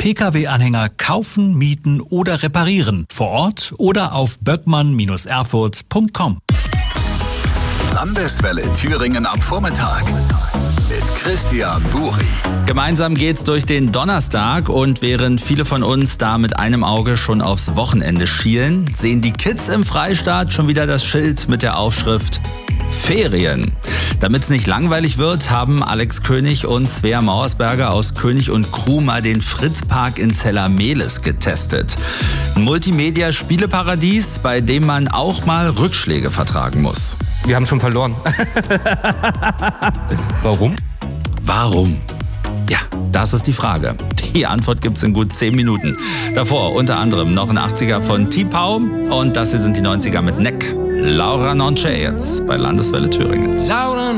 Pkw-Anhänger kaufen, mieten oder reparieren. Vor Ort oder auf böckmann-erfurt.com. Landeswelle Thüringen am Vormittag mit Christian Buri. Gemeinsam geht's durch den Donnerstag und während viele von uns da mit einem Auge schon aufs Wochenende schielen, sehen die Kids im Freistaat schon wieder das Schild mit der Aufschrift Ferien. Damit es nicht langweilig wird, haben Alex König und Svea Mauersberger aus König und Crew mal den Fritzpark in Zellamelis getestet. Ein Multimedia-Spieleparadies, bei dem man auch mal Rückschläge vertragen muss. Wir haben schon verloren. Warum? Warum? Ja, das ist die Frage. Die Antwort gibt's in gut 10 Minuten. Davor unter anderem noch ein 80er von T-Pau und das hier sind die 90er mit Neck. Laura Nonce jetzt bei Landeswelle Thüringen.